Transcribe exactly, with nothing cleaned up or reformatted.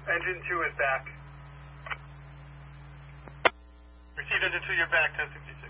Engine two is back. Received engine two, you're back, ten sixty-six.